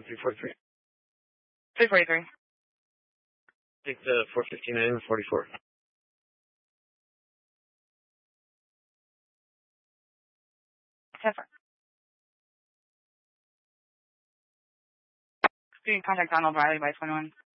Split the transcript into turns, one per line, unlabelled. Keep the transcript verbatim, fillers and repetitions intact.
three forty-three.
three forty-three.
Take the four fifty-nine and forty-four.
ten four. Student contact Donald Riley by twenty-one.